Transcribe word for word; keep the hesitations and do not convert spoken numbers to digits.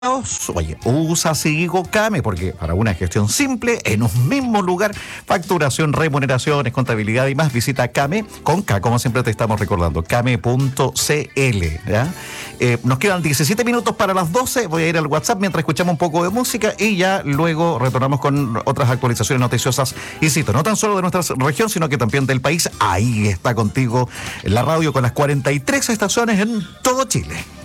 Oye, usa Sigo Kame, porque para una gestión simple, en un mismo lugar, facturación, remuneraciones, contabilidad y más, visita Kame, con K, como siempre te estamos recordando, kame punto cl, ¿ya? Eh, nos quedan diecisiete minutos para las doce, voy a ir al WhatsApp mientras escuchamos un poco de música y ya luego retornamos con otras actualizaciones noticiosas, insisto, no tan solo de nuestra región, sino que también del país. Ahí está contigo la radio con las cuarenta y tres estaciones en todo Chile.